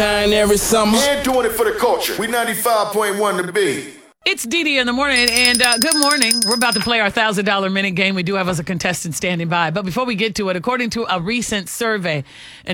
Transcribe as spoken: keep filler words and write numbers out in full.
every summer. And doing it for the culture. We ninety-five point one to be. It's Dee Dee in the morning, and uh, good morning. We're about to play our one thousand dollars minute game. We do have us a contestant standing by. But before we get to it, according to a recent survey, and